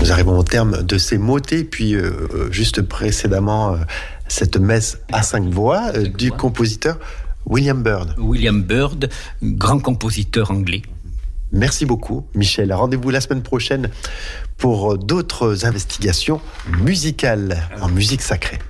nous arrivons au terme de ces motets, puis juste précédemment, cette messe à 5 voix du compositeur William Byrd. William Byrd, grand compositeur anglais. Merci beaucoup, Michel. Rendez-vous la semaine prochaine pour d'autres investigations musicales en musique sacrée.